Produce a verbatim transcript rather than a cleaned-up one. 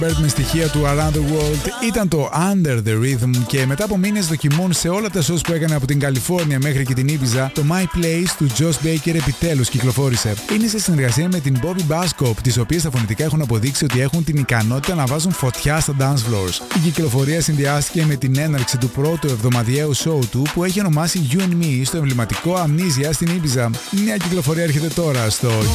Bird με στοιχεία του Around the World ήταν το Under the Rhythm και μετά από μήνες δοκιμών σε όλα τα shows που έκανε από την Καλιφόρνια μέχρι και την Ήπιζα, το My Place του Josh Baker επιτέλους κυκλοφόρησε. Είναι σε συνεργασία με την Bobby Baskop, τις οποίες τα φωνητικά έχουν αποδείξει ότι έχουν την ικανότητα να βάζουν φωτιά στα dance floors. Η κυκλοφορία συνδυάστηκε με την έναρξη του πρώτου εβδομαδιαίου show του που έχει ονομάσει You and Me στο εμβληματικό Amnesia στην Ήπιζα. Η νέα κυκλοφορία έρχεται τώρα στο